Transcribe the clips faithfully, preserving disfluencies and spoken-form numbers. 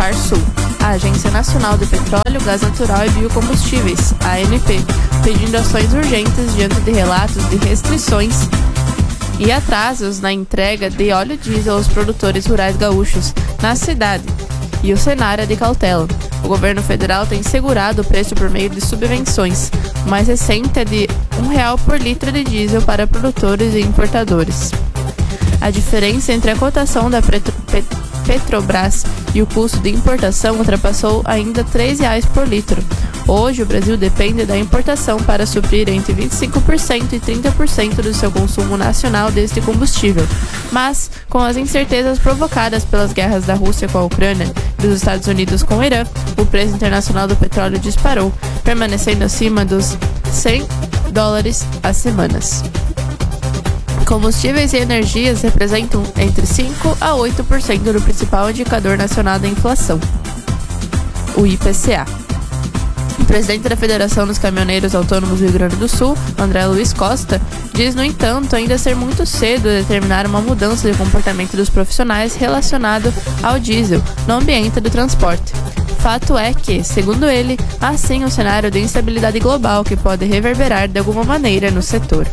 Farsul, a Agência Nacional do Petróleo, Gás Natural e Biocombustíveis, A N P, pedindo ações urgentes diante de relatos de restrições e atrasos na entrega de óleo diesel aos produtores rurais gaúchos na cidade. E o cenário é de cautela. O governo federal tem segurado o preço por meio de subvenções. O mais recente é de um real por litro de diesel para produtores e importadores. A diferença entre a cotação da Petro- Pet- Petrobras e o custo de importação ultrapassou ainda três reais por litro. Hoje, o Brasil depende da importação para suprir entre vinte e cinco por cento e trinta por cento do seu consumo nacional deste combustível. Mas, com as incertezas provocadas pelas guerras da Rússia com a Ucrânia e dos Estados Unidos com o Irã, o preço internacional do petróleo disparou, permanecendo acima dos cem dólares às semanas. Combustíveis e energias representam entre cinco a oito por cento do principal indicador nacional da inflação, o I P C A. O presidente da Federação dos Caminhoneiros Autônomos do Rio Grande do Sul, André Luiz Costa, diz, no entanto, ainda ser muito cedo determinar uma mudança de comportamento dos profissionais relacionado ao diesel no ambiente do transporte. Fato é que, segundo ele, há sim um cenário de instabilidade global que pode reverberar de alguma maneira no setor.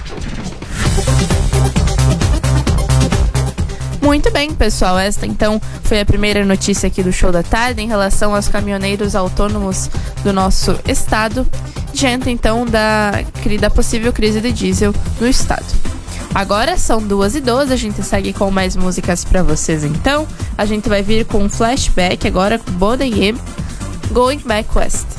Muito bem, pessoal, esta então foi a primeira notícia aqui do Show da Tarde em relação aos caminhoneiros autônomos do nosso estado, diante então da, da possível crise de diesel no estado. Agora são duas e doze, a gente segue com mais músicas para vocês então. A gente vai vir com um flashback agora com Boden M, Going Back West.